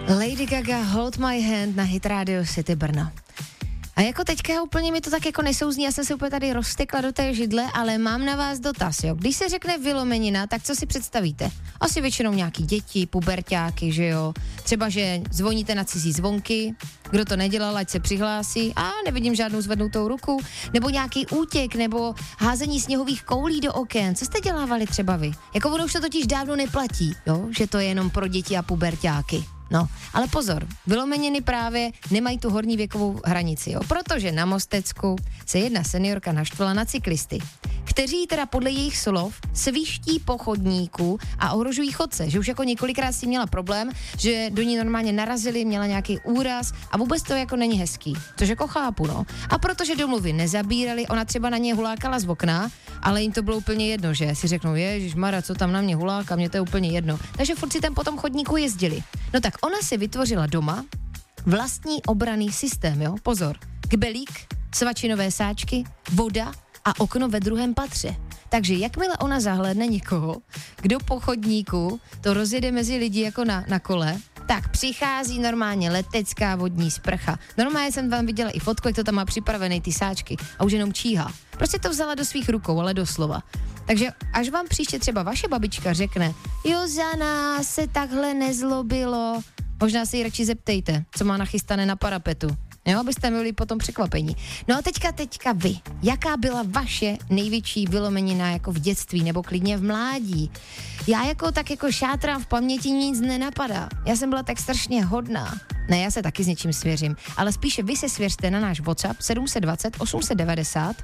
Lady Gaga, Hold My Hand na Hit Radio City Brno. A jako teďka úplně mi to tak jako nesouzní, já jsem se úplně tady roztekla do té židle, ale mám na vás dotaz, jo. Když se řekne vylomenina, tak co si představíte? Asi většinou nějaký děti, puberťáky, že jo. Třeba, že zvoníte na cizí zvonky, kdo to nedělal, ať se přihlásí a nevidím žádnou zvednutou ruku, nebo nějaký útěk, nebo házení sněhových koulí do oken. Co jste dělávali třeba vy? Jako ono už to totiž dávno neplatí, jo, že to je jenom pro děti a puberťáky. No, ale pozor, vylomeniny právě nemají tu horní věkovou hranici, jo, protože na Mostecku se jedna seniorka naštvala na cyklisty, kteří teda podle jejich slov sviští po chodníku a ohrožují chodce, že už jako několikrát si měla problém, že do ní normálně narazili, měla nějaký úraz a vůbec to jako není hezký, což jako chápu, no. A protože domluvy nezabírali, ona třeba na ně hulákala z okna, ale jim to bylo úplně jedno, že si řeknou, ježišmarja, co tam na mě huláka, mě to je úplně jedno. Takže furt si tam po tom chodníku jezdili. No tak ona si vytvořila doma vlastní obranný systém, jo, pozor, kbelík, svačinové sáčky, voda a okno ve druhém patře. Takže jakmile ona zahlédne někoho, kdo po chodníku to rozjede mezi lidi jako na kole, tak přichází normálně letecká vodní sprcha. Normálně jsem vám viděla i fotku, jak to tam má připravený ty sáčky a už jenom číhá. Prostě to vzala do svých rukou, ale doslova. Takže až vám příště třeba vaše babička řekne, jo, za nás se takhle nezlobilo, možná si ji radši zeptejte, co má nachystané na parapetu. Jo, abyste byli potom překvapení. No a teďka vy. Jaká byla vaše největší vylomenina jako v dětství nebo klidně v mládí? Já jako tak jako šátrám v paměti, nic nenapadá. Já jsem byla tak strašně hodná. Ne, já se taky s něčím svěřím, ale spíše vy se svěřte na náš WhatsApp 720 890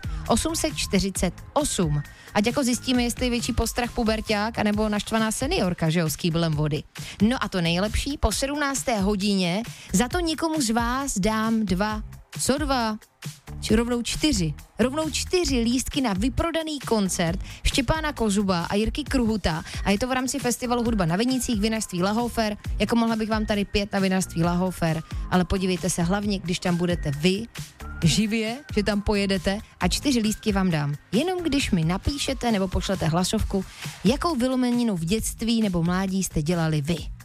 848. Ať jako zjistíme, jestli je větší postrach puberťák anebo naštvaná seniorka, že jo, s kýblem vody. No a to nejlepší, po 17. hodině za to nikomu z vás dám 2, či rovnou 4 lístky na vyprodaný koncert Štěpána Kozuba a Jirky Kruhuta a je to v rámci festivalu Hudba na Vinicích, vinařství Lahofer, jako mohla bych vám tady 5 na vinařství Lahofer, ale podívejte se hlavně, když tam budete vy, živě, že tam pojedete a 4 lístky vám dám. Jenom když mi napíšete nebo pošlete hlasovku, jakou vylomeninu v dětství nebo mládí jste dělali vy.